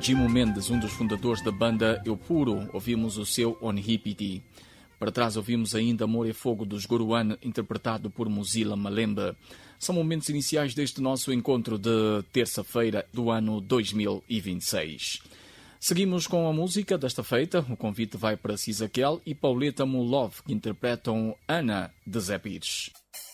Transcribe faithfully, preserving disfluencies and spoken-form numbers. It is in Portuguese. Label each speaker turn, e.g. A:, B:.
A: Jimo Mendes, um dos fundadores da banda Eu Puro. Ouvimos o seu On Hippity. Para trás ouvimos ainda Amor e Fogo dos Goruan, interpretado por Mozilla Malemba. São momentos iniciais deste nosso encontro de terça-feira do ano dois mil e vinte e seis. Seguimos com a música desta feita. O convite vai para Cisaquel e Pauleta Mulov, que interpretam Ana, de Zé Pires.